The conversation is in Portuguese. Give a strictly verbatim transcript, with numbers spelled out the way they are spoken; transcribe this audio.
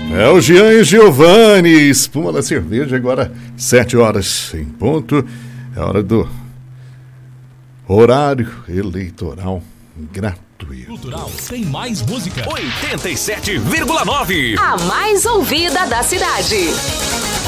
É o Jean e Giovanni, espuma da cerveja, agora sete horas em ponto. É hora do horário eleitoral gratuito. Cultural tem mais música. oitenta e sete vírgula nove. A mais ouvida da cidade.